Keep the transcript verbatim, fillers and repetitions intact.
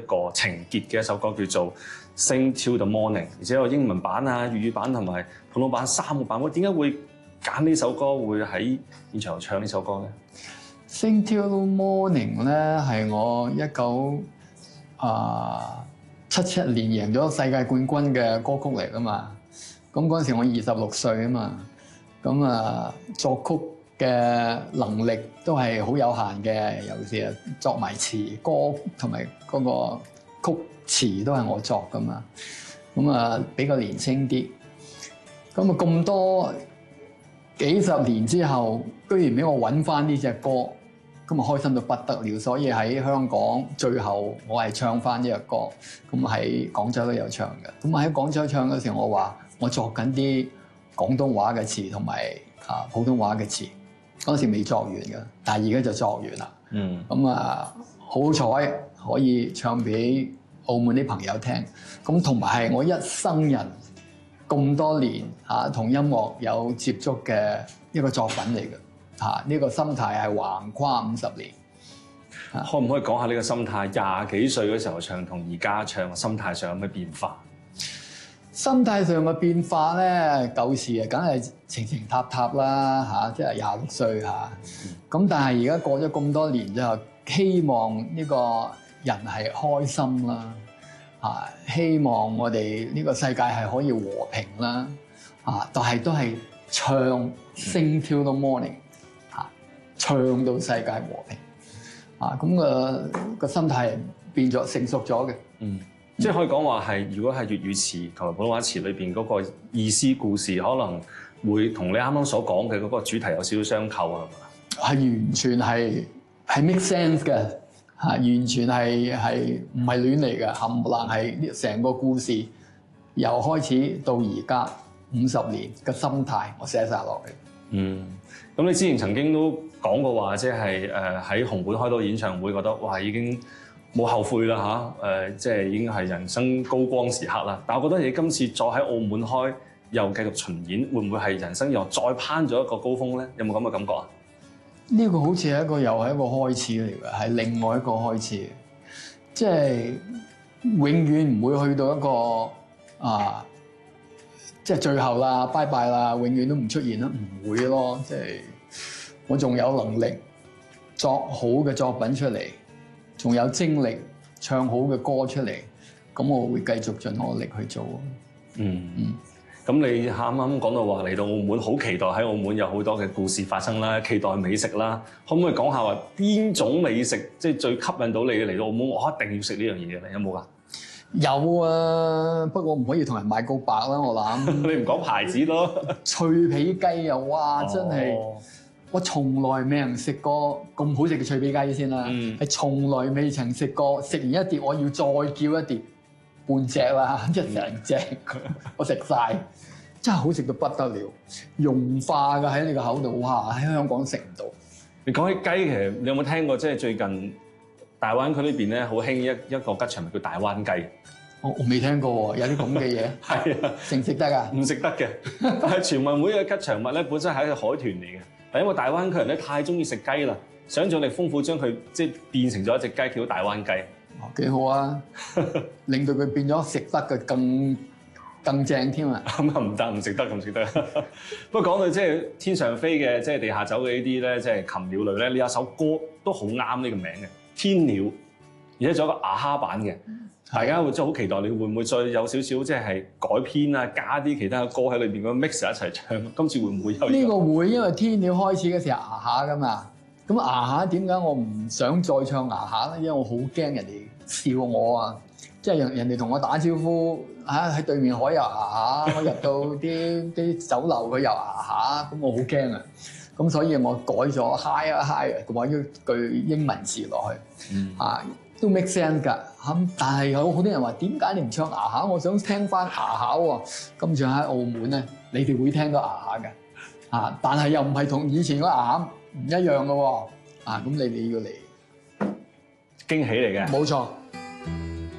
個情結嘅一首歌，叫做《Sing Till the Morning》，而且有英文版啊、粵語版同埋普通版三個版本。點解會揀呢首歌，會喺現場唱呢首歌咧？ Sing Till the Morning 咧係我一九啊七七年贏咗世界冠軍嘅歌曲嚟噶嘛。咁嗰陣時我二十六歲啊嘛。咁啊作曲嘅能力都係好有限嘅，尤其是作埋詞歌同埋嗰個曲詞都係我作噶嘛。咁啊比較年輕啲。咁啊咁多幾十年之後，居然俾我揾翻呢隻歌，咁啊開心到不得了。所以喺香港最後我係唱翻呢隻歌，咁喺廣州都有唱嘅。咁喺廣州唱嗰時候，我話我作緊啲廣東話嘅詞同埋啊普通話嘅詞，嗰時未作完嘅，但係而家就作完啦。嗯，咁啊好彩可以唱俾澳門啲朋友聽，咁同埋係我一生人咁多年嚇同音樂有接觸嘅一個作品嚟嘅嚇，呢個心態係橫跨五十年。 可唔可以講下呢個心態？廿幾歲嗰時候唱同而家唱，心態上有咩變化？ 心態上嘅變化咧，舊時啊，梗係情情塔塔啦嚇，即係廿六歲嚇。咁、嗯、但係而家過咗咁多年之後，希望呢個人係開心啦嚇，希望我哋呢個世界係可以和平啦嚇，但係都係唱 Sing Till the Morning 嚇，唱到世界和平啊！咁、個個心態變咗成熟咗嘅。嗯。 即係可以講話係，如果係粵語詞同埋普通話詞裏邊嗰個意思故事，可能會同你啱啱所講嘅嗰個主題有少少相扣啊，係嘛？係完全係係 make sense 嘅嚇，完全係係唔係亂嚟嘅，冚唪唥係成個故事由開始到而家五十年嘅心態，我寫晒落去。 嗯，咁你之前曾經都講過話，即係誒喺紅館開到演唱會，覺得哇已經冇後悔啦嚇，誒、呃、即係已經係人生高光時刻啦。但係我覺得你今次再喺澳門開，又繼續巡演，會唔會係人生又再攀咗一個高峰咧？有冇咁嘅感覺啊？ 呢個好似係一個又係一個開始嚟嘅，係另外一個開始，即係永遠唔會去到一個啊，即係最後啦，拜拜啦，永遠都唔出現啦，唔會咯。即係我仲有能力作好嘅作品出嚟。仲有精力唱好嘅歌出嚟，咁我會繼續盡我力去做。嗯嗯， 咁你啱啱講到話嚟到澳門，好期待喺澳門有好多嘅故事發生啦，期待美食啦。可唔可以講下話邊種美食即係最吸引到你嚟到澳門？我一定要食呢樣嘢嘅，有冇㗎？ 有啊，不過唔可以同人賣告白啦，我諗。 你唔講牌子咯？ 脆皮雞啊，哇！真係〜、哦我從來未曾食過咁好食嘅脆皮雞先啦，係、嗯、從來未曾食過。食完一碟，我要再叫一碟半隻啦，一成隻我食晒，真係好食到不得了，融化嘅喺你個口度，哇！喺香港食唔到。 你講起雞，其實你有冇聽過？即係最近大灣區呢邊咧，好興一一個吉祥物叫大灣雞。 我我未聽過喎，有啲咁嘅嘢。係啊，食唔食得㗎？唔食得嘅。但係全運會嘅吉祥物咧，本身係一個海豚嚟嘅。但因為大灣區人咧太中意食雞啦，想像力豐富，將佢即係變成咗一隻雞，叫做大灣雞。 哦，幾好啊！令到佢變咗食得嘅更更正添啊！ 咁啊唔得，唔食得咁食得。不過講到即係天上飛嘅，即係地下走嘅呢啲咧，即係禽鳥類咧，你有首歌都好啱呢個名嘅《天鳥》，而且仲有一個牙蝦版嘅。大家會真係好期待，你會唔會再有少少即係改編啊，加啲其他嘅歌喺裏邊咁 mix 一齊唱？今次會唔會有？ 呢個會，因為天鳥開始嘅時候牙蝦噶嘛。咁牙蝦點解我唔想再唱牙蝦咧？因為我好驚人哋笑我啊！即係人人哋同我打招呼嚇喺對面海有牙蝦，我入到啲啲酒樓佢有牙蝦，咁我好驚啊！咁所以我改咗 hi 啊 hi 啊，改咗句英文詞落去，嗯、啊都 make sense 㗎。咁但係有好多人話點解你唔唱牙蝦？我想聽翻牙蝦喎。今次喺澳門咧，你哋會聽到牙蝦嘅，啊！但係又唔係同以前個牙蝦唔一樣嘅喎，啊！咁你哋要嚟驚喜嚟嘅， 冇錯。